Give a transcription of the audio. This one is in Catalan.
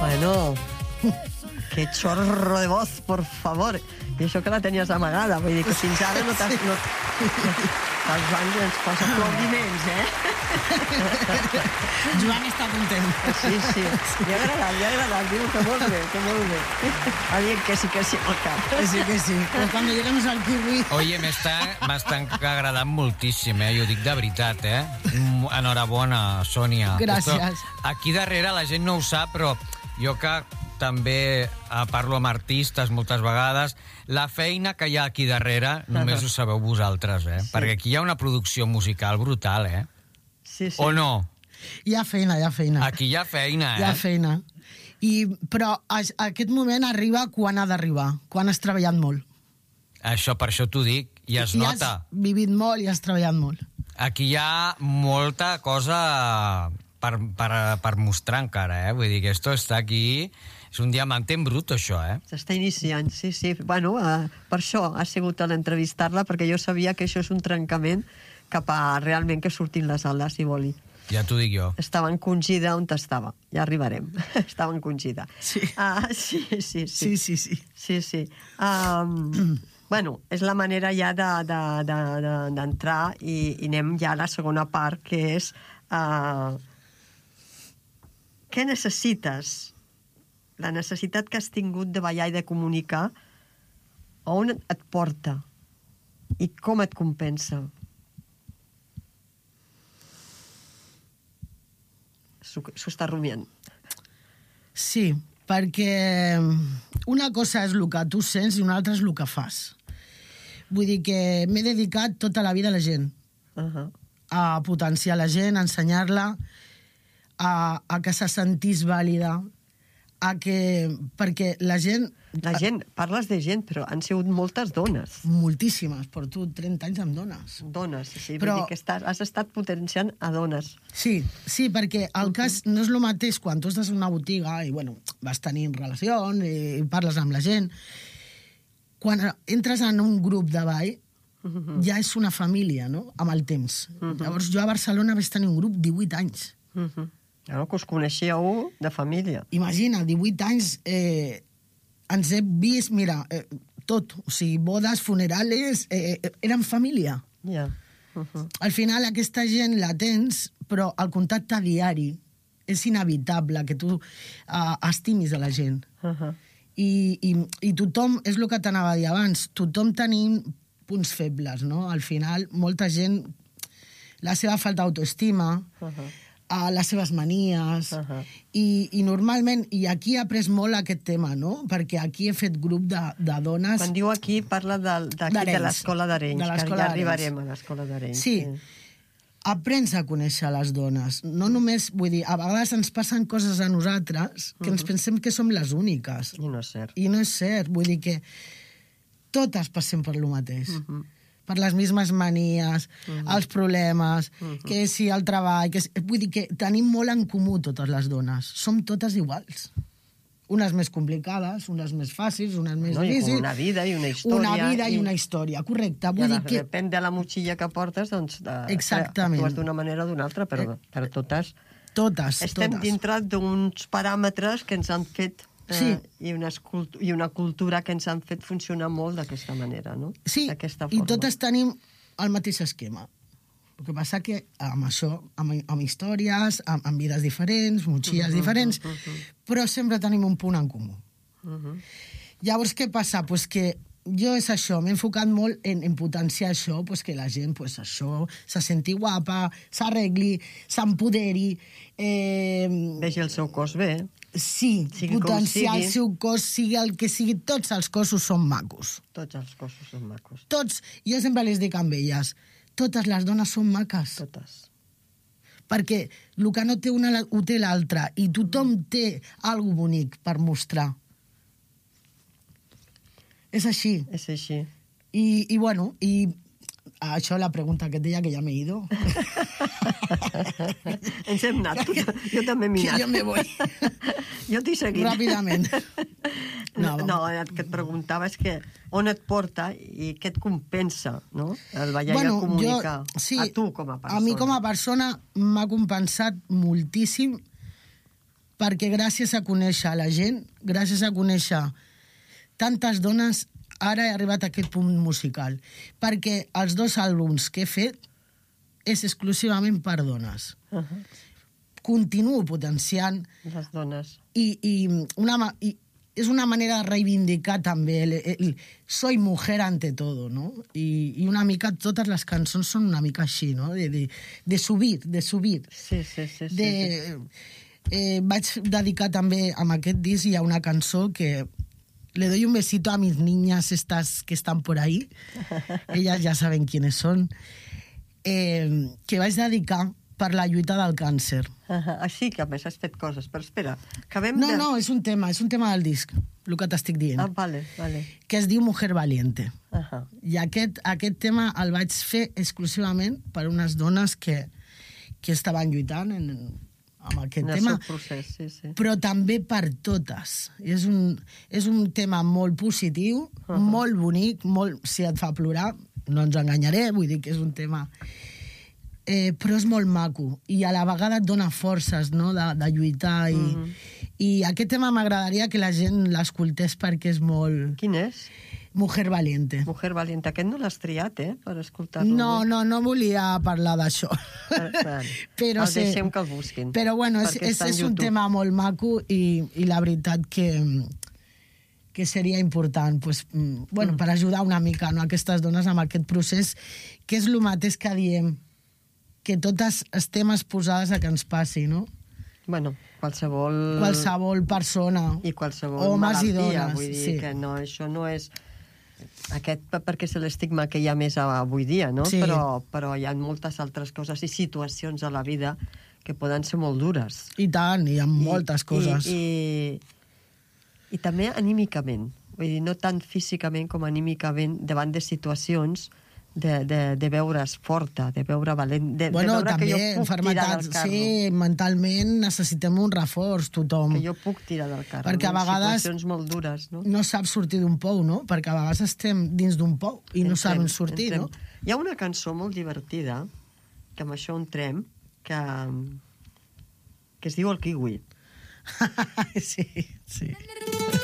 Bueno, qué chorro de voz, por favor. I això que la tenies amagada, vull dir que fins ara no t'has... Els banys ens posa aplaudiments, Joan està content. Sí. Li ha agradat, diu que molt bé, Ha dit que sí, al cap. Que sí. Però quan lleguemos al kiwi... Oye, m'està agradant moltíssim, jo ho dic de veritat, Enhorabona, Sònia. Gràcies. Aquí darrere la gent no ho sap, però jo que també parlo amb artistes moltes vegades, la feina que hi ha aquí darrere només ho sabeu vosaltres, Sí. Perquè aquí hi ha una producció musical brutal, Sí. O no? Hi ha feina. Aquí hi ha feina, Hi ha feina. Però aquest moment arriba quan ha d'arribar, quan has treballat molt. Per això t'ho dic, i es nota. I has vivit molt i has treballat molt. Aquí hi ha molta cosa per mostrar encara, Vull dir que esto està aquí... És un diamante en brut, això, S'està iniciant, sí. Bueno, per això ha sigut l'entrevistar-la, perquè jo sabia que això és un trencament cap a realment que surtin les ales, si voli. Ja t'ho dic jo. Estava encongida on estava. Ja arribarem. Estava encongida. Sí. Sí. Bueno, és la manera ja d'entrar i anem ja a la segona part, que és què necessites? La necessitat que has tingut de ballar i de comunicar, a on et porta? I com et compensa? S'ho està rumiant. Sí, perquè una cosa és el que tu sents i una altra és el que fas. Vull dir que m'he dedicat tota la vida a la gent. A potenciar la gent, a ensenyar-la, a que se sentís vàlida, perquè la gent... Parles de gent, però han sigut moltes dones. Moltíssimes, porto 30 anys amb dones. Dones, sí, però... vull dir que has estat potenciant a dones. Sí, perquè el cas no és el mateix quan tu estàs en una botiga i, bueno, vas tenint relacions i parles amb la gent. Quan entres en un grup de ball, ja és una família, no?, amb el temps. Llavors, jo a Barcelona vaig tenir un grup 18 anys. Que us coneixíeu de família. Imagina, 18 anys ens hem vist, mira, tot, o sigui, bodes, funerales, érem família. Al final aquesta gent la tens, però el contacte diari és inevitable que tu estimis a la gent. I tothom, és el que t'anava a dir abans, tothom tenim punts febles, no? Al final, molta gent, la seva falta d'autoestima, a les seves manies, i normalment, i aquí he après molt aquest tema, no? Perquè aquí he fet grup de dones... Quan diu aquí, parla d'aquí, de l'Escola d'Arenys, que ja arribarem a l'Escola d'Arenys. Sí, aprens a conèixer les dones. No només, vull dir, a vegades ens passen coses a nosaltres que ens pensem que som les úniques. I no és cert. I no és cert, vull dir que totes passem per lo mateix. Per les mismes manies, els problemes, que si el treball... Vull dir que tenim molt en comú totes les dones. Som totes iguals. Unes més complicades, unes més fàcils, unes més difícils. Una vida i una història. Una vida i una història, correcte. Vull dir que... Depèn de la motxilla que portes, doncs... Exactament. Actues d'una manera o d'una altra, però totes... Totes. Estem dintre d'uns paràmetres que ens han fet... i una cultura que ens han fet funcionar molt d'aquesta manera, no? Sí, i totes tenim el mateix esquema. El que passa que amb això, amb històries, amb vides diferents, motxilles diferents, però sempre tenim un punt en comú. Llavors, què passa? Pues que jo és això, m'he enfocat molt en potenciar això, pues que la gent, pues això, se senti guapa, s'arregli, s'empoderi... Vegi el seu cos bé. Sí, potenciar el seu cos, sigui el que sigui, tots els cossos són macos. Tots els cossos són macos. Tots, jo sempre les dic amb elles, totes les dones són maques. Totes. Perquè el que no té una ho té l'altra, i tothom té alguna bonic per mostrar. És així. És així. I bueno, i això la pregunta que et deia, que ja m'he ido. Ens hem anat. Jo també m'he anat. Que jo me voy. Jo t'he seguit. Ràpidament. No, el que et preguntava és que on et porta i què et compensa, no? El ballar i el comunicar. A tu com a persona. A mi com a persona m'ha compensat moltíssim perquè gràcies a conèixer la gent, gràcies a conèixer tantes dones, ara he arribat a aquest punt musical. Perquè els 2 àlbums que he fet és exclusivament per dones. Continuo potenciant... Les dones. I és una manera de reivindicar també soy mujer ante todo, no? I una mica totes les cançons són una mica així, no? De subir. Sí. Vaig dedicar també amb aquest disc, hi ha una cançó que le doy un besito a mis niñas estas que están por ahí, ellas ya saben quiénes son, que vaig dedicar per la lluita del càncer. Així que a més has fet coses, però espera, acabem de... No, és un tema del disc, el que t'estic dient. Vale. Que es diu Mujer Valiente. I aquest tema el vaig fer exclusivament per unes dones que estaven lluitant amb aquest tema. En el seu procés, sí. Però també per totes. És un tema molt positiu, molt bonic, si et fa plorar, no ens enganyaré, vull dir que és un tema... però és molt maco i a la vegada et dona forces, no?, de lluitar i aquest tema m'agradaria que la gent l'escoltés perquè és molt... Quin és? Mujer Valiente. Mujer Valiente. Aquest no l'has triat, per escoltar-lo? No volia parlar d'això. Però deixem que el busquin. Però bueno, és un tema molt maco i la veritat que seria important per ajudar una mica aquestes dones amb aquest procés, que és el mateix que diem, que totes estem exposades a que ens passi, no? Bueno, qualsevol persona. I qualsevol homes malaltia. I dones, vull dir que no, això no és... perquè és l'estigma que hi ha més avui dia, no? Sí. Però hi ha moltes altres coses i situacions a la vida que poden ser molt dures. I tant, hi ha moltes coses. I també anímicament. Vull dir, no tant físicament com anímicament davant de situacions de veure's forta, de veure valent, de veure també, que jo puc tirar del carro. Sí, mentalment necessitem un reforç, tothom. Que jo puc tirar del carro. Perquè a vegades situacions molt dures, no? No saps sortir d'un pou, no? Perquè a vegades estem dins d'un pou i no sabem sortir, no? Hi ha una cançó molt divertida, que amb això entrem, que es diu El Kiwi. Sí.